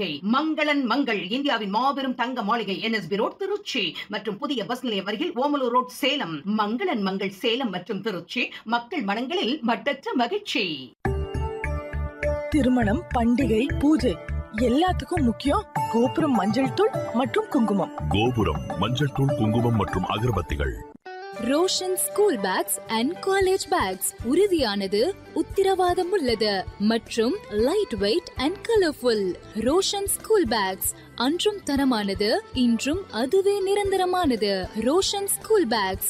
மாளிகை மங்களன் மங்கள் இந்தியாவின் மாபெரும் தங்க மாளிகை NSB ரோட் திருச்சி மற்றும் புதிய பஸ் நிலையம் அருகில் ஓமலூர் ரோட் சேலம். மங்களன் மங்கள் சேலம் மற்றும் திருச்சி, மக்கள் மனங்களில் மட்டற்ற மகிழ்ச்சி. திருமணம், பண்டிகை, பூஜை எல்லாத்துக்கும் முக்கியம் கோபுரம் மஞ்சள் தூள் மற்றும் குங்குமம். கோபுரம் மஞ்சள் தூள், குங்குமம் மற்றும் அகர்பத்திகள். Roshan school packs and college bags உறுதியானது, உத்திரவாதம் உள்ளது மற்றும் light weight and colourful. Roshan school packs அன்றும் தரமானது, இன்றும் அதுவே நிரந்தரமானது. Roshan school packs.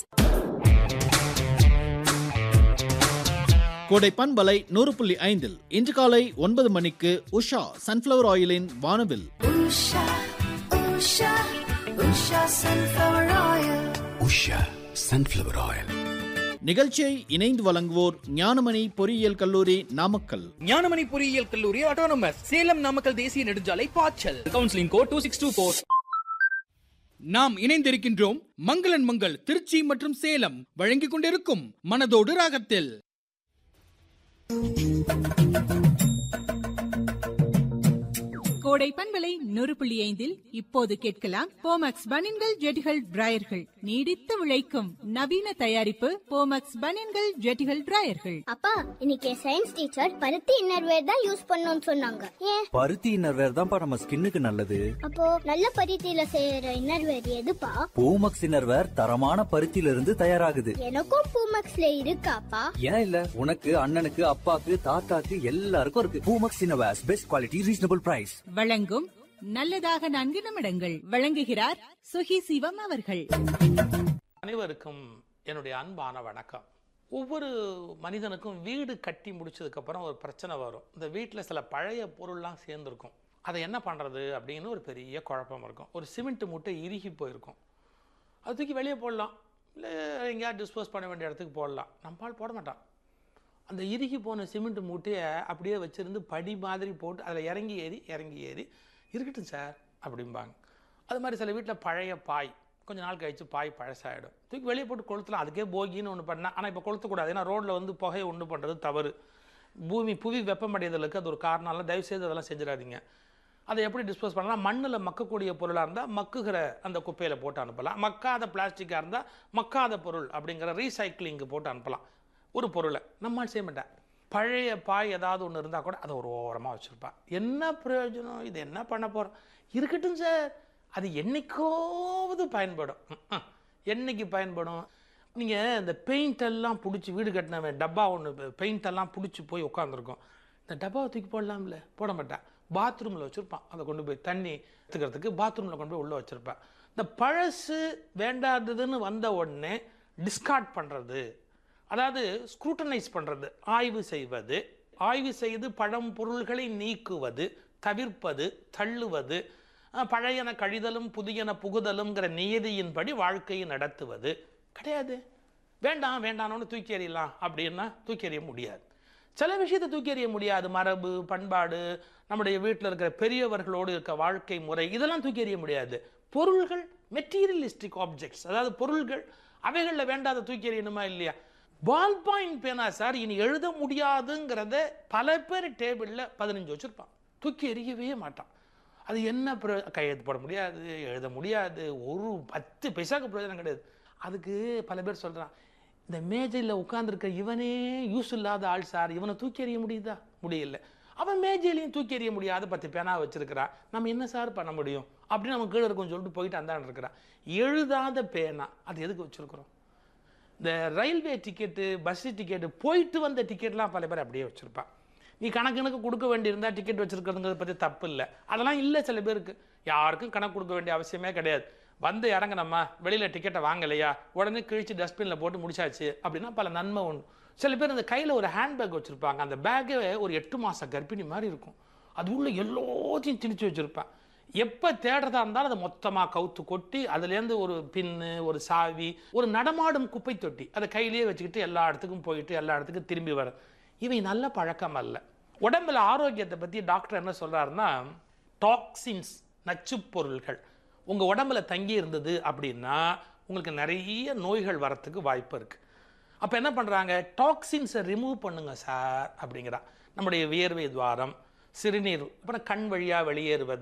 கோடை பண்பலை 100.5 இன்று காலை 9 மணிக்கு உஷா சன்ஃப்ளவர் ஆயிலின் வானவில். நிகழ்ச்சியை இணைந்து வழங்குவோர் ஞானமணி பொறியியல் கல்லூரி நாமக்கல். ஞானமணி பொறியியல் கல்லூரி ஆட்டோனமஸ் சேலம் நாமக்கல் தேசிய நெடுஞ்சாலை பாய்ச்சல். Counselling code 2624. நாம் இணைந்திருக்கின்றோம் மங்களன் மங்கள் திருச்சி மற்றும் சேலம் வழங்கிக் கொண்டிருக்கும் மனதோடு ராகத்தில். கோடை பண்பலை 100.5 இப்போது கேட்கலாம் போமக்ஸ் பனியன்கள் ஜெட்டிகள் டிராயர்கள். நீடித்த உழைக்கும் நவீன தயாரிப்பு போமக்ஸ் பனியன்கள் ஜெட்டிகள் டிராயர்கள். அப்பா, இன்னைக்கு சயின்ஸ் டீச்சர் பருத்தி இன்னர்வேர் தான் யூஸ் பண்ணணும்னு சொன்னாங்க. ஏன்? பருத்தி இன்னர்வேர் தான்ப்பா நம்ம ஸ்கின்னுக்கு நல்லது. அப்போ நல்ல பருத்தியில செய்யற இன்னர்வேர் எதுப்பா? பூமக்ஸ் இன்னர்வேர் தரமான பருத்தியில இருந்து தயாராகுது. எனக்கும் பூமக்ஸ்ல இருக்காப்பா? ஏன் இல்ல, உனக்கு, அண்ணனுக்கு, அப்பாக்கு, தாத்தாக்கு எல்லாருக்கும் இருக்கு. Poomex innerwear, best quality, reasonable price. வழங்கும் நல்லதாக 4 நிமிடங்கள். வழங்குகிறார் சுகி சிவம் அவர்கள். அனைவருக்கும் என்னுடைய அன்பான வணக்கம். ஒவ்வொரு மனிதனுக்கும் வீடு கட்டி முடிச்சதுக்கு அப்புறம் ஒரு பிரச்சனை வரும். இந்த வீட்டில் சில பழைய பொருள்லாம் சேர்ந்துருக்கும். அதை என்ன பண்ணுறது அப்படின்னு ஒரு பெரிய குழப்பம் இருக்கும். ஒரு சிமெண்ட் மூட்டை இறுகி போயிருக்கும். அது தூக்கி வெளியே போடலாம், இல்லை எங்கேயா டிஸ்போஸ் பண்ண வேண்டிய இடத்துக்கு போடலாம். நம்மளால் போட மாட்டான். அந்த இறுகி போன சிமெண்ட் மூட்டையை அப்படியே வச்சுருந்து படி மாதிரி போட்டு அதில் இறங்கி ஏறி இருக்கட்டும் சார் அப்படிம்பாங்க. அது மாதிரி சில வீட்டில் பழைய பாய் கொஞ்ச நாள் கழித்து பாய் பழசாயிடும். தூக்கி வெளியே போட்டு கொளுத்தலாம். அதுக்கே போகின்னு ஒன்று பண்ணால், ஆனால் இப்போ கொளுத்தக்கூடாது. ஏன்னா ரோட்டில் வந்து புகையை ஒன்று பண்ணுறது தவறு. புவி வெப்பமடைதலுக்கு அது ஒரு காரணம். தயவுசெய்து அதெல்லாம் செஞ்சிடாதீங்க. அதை எப்படி டிஸ்போஸ் பண்ணலாம்? மண்ணில் மக்கக்கூடிய பொருளாக இருந்தால் மக்குகிற அந்த குப்பையில் போட்டு அனுப்பலாம். மக்காத பிளாஸ்டிக்காக இருந்தால் மக்காத பொருள் அப்படிங்கிற ரீசைக்கிளிங்கு போட்டு அனுப்பலாம். ஒரு பொருளை நம்மால் செய்ய மாட்டேன். பழைய பாய் ஏதாவது ஒன்று இருந்தால் கூட அதை ஒரு ஓரமாக வச்சுருப்பான். என்ன பிரயோஜனம்? இது என்ன பண்ண போகிறோம்? இருக்கட்டும் சார், அது என்னைக்காவது பயன்படும். என்னைக்கு பயன்படும்? நீங்கள் இந்த பெயிண்டெல்லாம் பிடிச்சி வீடு கட்டினவன் டப்பா ஒன்று பெயிண்டெல்லாம் பிடிச்சி போய் உட்காந்துருக்கோம். இந்த டப்பாவை தூக்கி போடலாம்ல, போட மாட்டேன். பாத்ரூமில் வச்சுருப்பான். அதை கொண்டு போய் தண்ணி எடுத்துக்கிறதுக்கு பாத்ரூமில் கொண்டு போய் உள்ளே வச்சுருப்பேன். இந்த பழசு வேண்டாததுன்னு வந்த உடனே டிஸ்கார்ட் பண்ணுறது, அதாவது ஸ்க்ரூட்டனைஸ் பண்ணுறது, ஆய்வு செய்து பழம் பொருள்களை நீக்குவது, தவிர்ப்பது, தள்ளுவது, பழையன கழிதலும் புதியன புகுதலுங்கிற நியதியின்படி வாழ்க்கையை நடத்துவது கிடையாது. வேண்டாம்னு தூக்கி எறியலாம் அப்படின்னா தூக்கி எறிய முடியாது. சில விஷயத்தை தூக்கி எறிய முடியாது. மரபு, பண்பாடு, நம்முடைய வீட்டில் இருக்கிற பெரியவர்களோடு இருக்க வாழ்க்கை முறை, இதெல்லாம் தூக்கி எறிய முடியாது. பொருள்கள், மெட்டீரியலிஸ்டிக் ஆப்ஜெக்ட்ஸ், அதாவது பொருள்கள், அவைகளில் வேண்டாத தூக்கி எறியணுமா இல்லையா? பால் பாயிண்ட் பேனா சார் இனி எழுத முடியாதுங்கிறத பல பேர் டேபிளில் 15 வச்சுருப்பான். தூக்கி எறியவே மாட்டான். அது என்ன கையெழுத்து போட முடியாது, எழுத முடியாது, ஒரு 10 பைசாக்கு பிரயோஜனம் கிடையாது. அதுக்கு பல பேர் சொல்கிறான், இந்த மேஜையில் உட்காந்துருக்க இவனே யூஸ் இல்லாத ஆள் சார், இவனை தூக்கி எறிய முடியுதா? முடியல. அவன் மேஜையிலையும் தூக்கி எறிய முடியாத 10 பேனா வச்சுருக்கிறான். நம்ம என்ன சார் பண்ண முடியும் அப்படின்னு நம்ம கீழே இருக்கும்னு சொல்லிட்டு போயிட்டு அந்தாண்டு இருக்கிறான். எழுதாத பேனா அது எதுக்கு வச்சுருக்குறோம்? இந்த ரயில்வே டிக்கெட்டு, பஸ் டிக்கெட்டு, போயிட்டு வந்த டிக்கெட்லாம் பல பேர் அப்படியே வச்சுருப்பான். நீ கணக்கு கொடுக்க வேண்டியிருந்தால் டிக்கெட் வச்சுருக்கிறதுங்கிறத பற்றி தப்பு இல்லை. அதெல்லாம் இல்லை. சில பேருக்கு யாருக்கும் கணக்கு கொடுக்க வேண்டிய அவசியமே கிடையாது. வந்து இறங்கினம்மா, வெளியில் டிக்கெட்டை வாங்கலையா, உடனே கிழிச்சு டஸ்ட்பினில் போட்டு முடிச்சாச்சு அப்படின்னா பல நன்மை உண்டு. சில பேர் இந்த கையில் ஒரு ஹேண்ட்பேக் வச்சுருப்பாங்க. அந்த பேக்கே ஒரு 8 மாத கர்ப்பிணி மாதிரி இருக்கும். அது உள்ள எல்லாத்தையும் திணிச்சு வச்சுருப்பான். எப்போ தேடுறதா இருந்தாலும் அதை மொத்தமாக கவுத்து கொட்டி அதுலேருந்து ஒரு பின்னு, ஒரு சாவி, ஒரு நடமாடும் குப்பை தொட்டி அதை கையிலேயே வச்சுக்கிட்டு எல்லா இடத்துக்கும் போயிட்டு எல்லா இடத்துக்கும் திரும்பி வர, இவை நல்ல பழக்கம் அல்ல. உடம்புல ஆரோக்கியத்தை பற்றி டாக்டர் என்ன சொல்கிறாருன்னா, டாக்ஸின்ஸ், நச்சு பொருள்கள் உங்கள் உடம்புல தங்கி இருந்தது அப்படின்னா உங்களுக்கு நிறைய நோய்கள் வரத்துக்கு வாய்ப்பு இருக்குது. அப்போ என்ன பண்ணுறாங்க, டாக்ஸின்ஸை ரிமூவ் பண்ணுங்க சார் அப்படிங்கிறா. நம்முடைய வியர்வை துவாரம், சிறுநீர், அப்புறம் கண் வழியாக வெளியேறுவது,